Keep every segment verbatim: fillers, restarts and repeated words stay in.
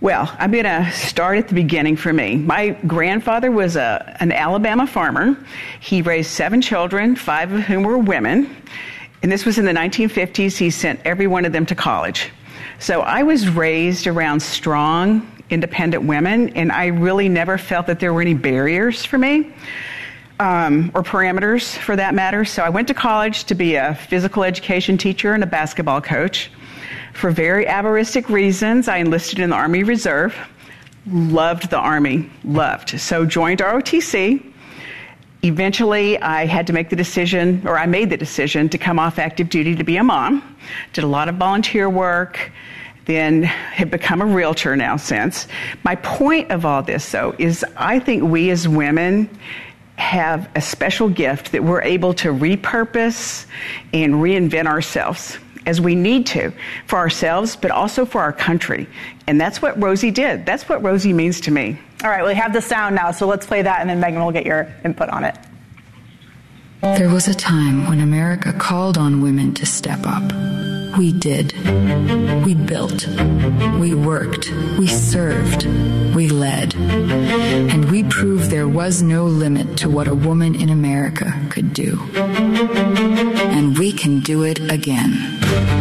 Well, I'm going to start at the beginning for me. My grandfather was a, an Alabama farmer. He raised seven children, five of whom were women. And this was in the nineteen fifties. He sent every one of them to college. So I was raised around strong, independent women, and I really never felt that there were any barriers for me, um, or parameters for that matter. So I went to college to be a physical education teacher and a basketball coach. For very avarice reasons, I enlisted in the Army Reserve. Loved the Army, loved. So joined R O T C. Eventually, I had to make the decision, or I made the decision to come off active duty to be a mom. Did a lot of volunteer work, then have become a realtor now since. My point of all this, though, is I think we as women have a special gift that we're able to repurpose and reinvent ourselves as we need to, for ourselves, but also for our country. And that's what Rosie did. That's what Rosie means to me. All right, we have the sound now, so let's play that, and then Megan will get your input on it. There was a time when America called on women to step up. We did. We built. We worked. We served. We led. And we proved there was no limit to what a woman in America could do. And we can do it again.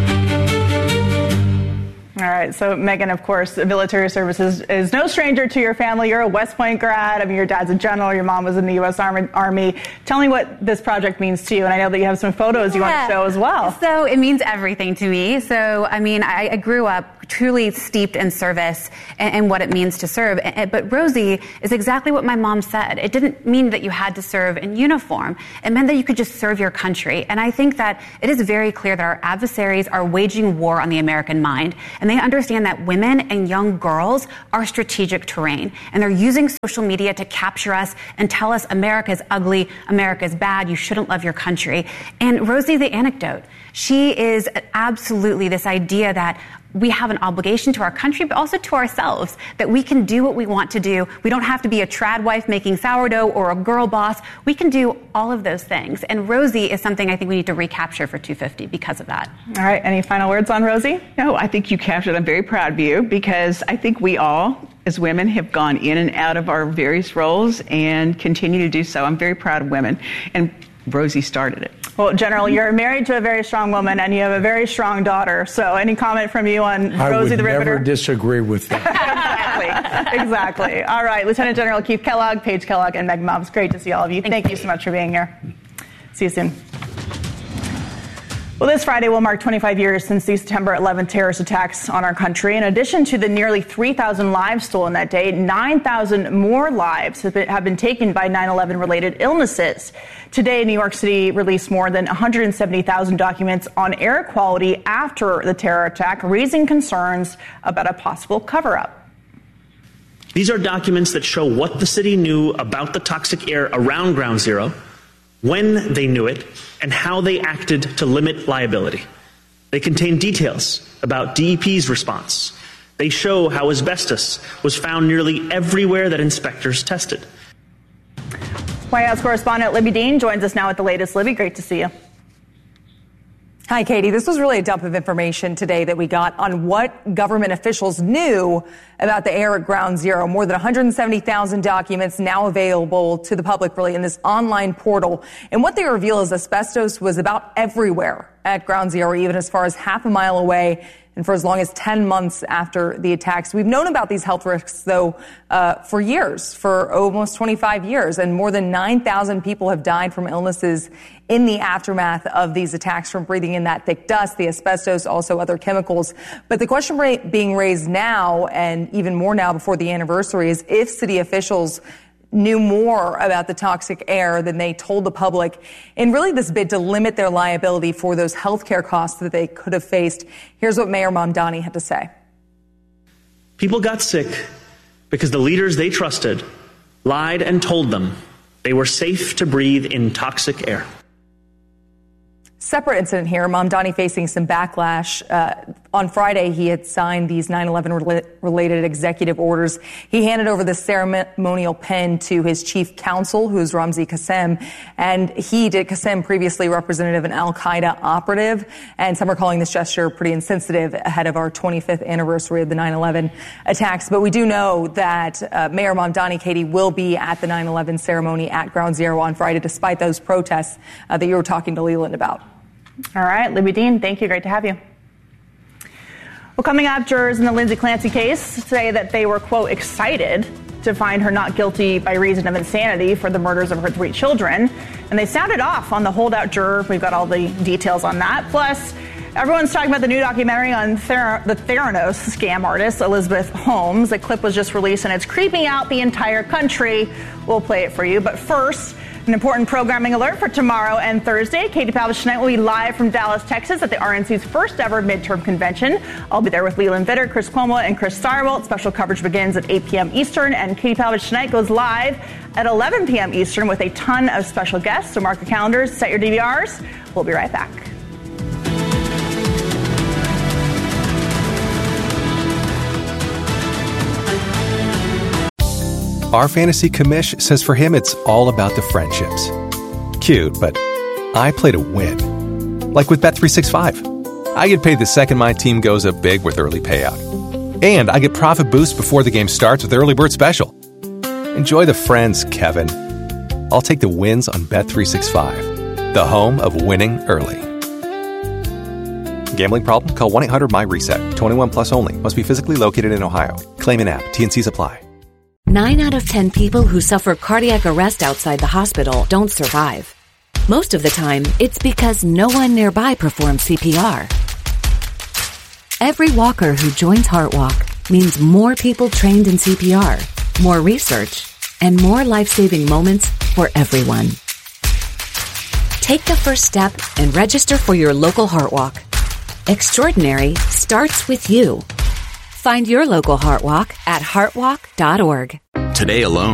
All right, so Megan, of course, military services is no stranger to your family. You're a West Point grad. I mean, your dad's a general. Your mom was in the U S Army. Army. Tell me what this project means to you. And I know that you have some photos you yeah. want to show as well. So it means everything to me. So, I mean, I, I grew up truly steeped in service and, and what it means to serve. And, but Rosie is exactly what my mom said. It didn't mean that you had to serve in uniform. It meant that you could just serve your country. And I think that it is very clear that our adversaries are waging war on the American mind. And they understand that women and young girls are strategic terrain. And they're using social media to capture us and tell us America's ugly, America's bad, you shouldn't love your country. And Rosie, the anecdote, she is absolutely this idea that we have an obligation to our country, but also to ourselves, that we can do what we want to do. We don't have to be a trad wife making sourdough or a girl boss. We can do all of those things. And Rosie is something I think we need to recapture for two fifty because of that. All right. Any final words on Rosie? No, I think you captured it. I'm very proud of you because I think we all, as women, have gone in and out of our various roles and continue to do so. I'm very proud of women. And Rosie started it. Well, General, you're married to a very strong woman, and you have a very strong daughter. So any comment from you on I Rosie the Riveter? I would never disagree with that. Exactly. Exactly. All right. Lieutenant General Keith Kellogg, Paige Kellogg, and Meg Mobbs. Great to see all of you. Thank, Thank you so much for being here. See you soon. Well, this Friday will mark twenty-five years since the September eleventh terrorist attacks on our country. In addition to the nearly three thousand lives stolen that day, nine thousand more lives have been, have been taken by nine eleven related illnesses. Today, New York City released more than one hundred seventy thousand documents on air quality after the terror attack, raising concerns about a possible cover-up. These are documents that show what the city knew about the toxic air around Ground Zero, when they knew it, and how they acted to limit liability. They contain details about D E P's response. They show how asbestos was found nearly everywhere that inspectors tested. White House correspondent Libby Dean joins us now with the latest. Libby, great to see you. Hi, Katie. This was really a dump of information today that we got on what government officials knew about the air at Ground Zero. More than one hundred seventy thousand documents now available to the public, really, in this online portal. And what they reveal is asbestos was about everywhere at Ground Zero, even as far as half a mile away, and for as long as ten months after the attacks. We've known about these health risks, though, uh, for years, for almost twenty-five years, and more than nine thousand people have died from illnesses in the aftermath of these attacks from breathing in that thick dust, the asbestos, also other chemicals. But the question being raised now, and even more now before the anniversary, is if city officials knew more about the toxic air than they told the public in really this bid to limit their liability for those health care costs that they could have faced. Here's what Mayor Mamdani had to say. People got sick because the leaders they trusted lied and told them they were safe to breathe in toxic air. Separate incident here. Mamdani facing some backlash. Uh, on Friday, he had signed these nine eleven related executive orders. He handed over the ceremonial pen to his chief counsel, who's Ramzi Qassem. And he did, Qassem, previously representative an al-Qaeda operative. And some are calling this gesture pretty insensitive ahead of our twenty-fifth anniversary of the nine eleven attacks. But we do know that uh, Mayor Mamdani, Katie, will be at the nine eleven ceremony at Ground Zero on Friday, despite those protests uh, that you were talking to Leland about. All right, Libby Dean, thank you. Great to have you. Well, coming up, jurors in the Lindsay Clancy case say that they were, quote, excited to find her not guilty by reason of insanity for the murders of her three children. And they sounded off on the holdout juror. We've got all the details on that. Plus, everyone's talking about the new documentary on Ther- the Theranos scam artist, Elizabeth Holmes. The clip was just released, and it's creeping out the entire country. We'll play it for you. But first, an important programming alert for tomorrow and Thursday. Katie Pavlich tonight will be live from Dallas, Texas at the R N C's first ever midterm convention. I'll be there with Leland Vitter, Chris Cuomo, and Chris Sarwalt. Special coverage begins at eight p.m. Eastern, and Katie Pavlich tonight goes live at eleven p.m. Eastern with a ton of special guests. So mark your calendars, set your D V Rs. We'll be right back. Our fantasy commish says for him it's all about the friendships. Cute, but I play to win. Like with Bet three sixty-five. I get paid the second my team goes up big with early payout. And I get profit boost before the game starts with Early Bird Special. Enjoy the friends, Kevin. I'll take the wins on Bet three sixty-five, the home of winning early. Gambling problem? Call one eight hundred M Y reset. twenty-one plus only. Must be physically located in Ohio. Claim in app. T and C's apply. Nine out of ten people who suffer cardiac arrest outside the hospital don't survive. Most of the time, it's because no one nearby performs C P R. Every walker who joins HeartWalk means more people trained in C P R, more research, and more life-saving moments for everyone. Take the first step and register for your local HeartWalk. Extraordinary starts with you. Find your local HeartWalk at heartwalk dot org. Today alone,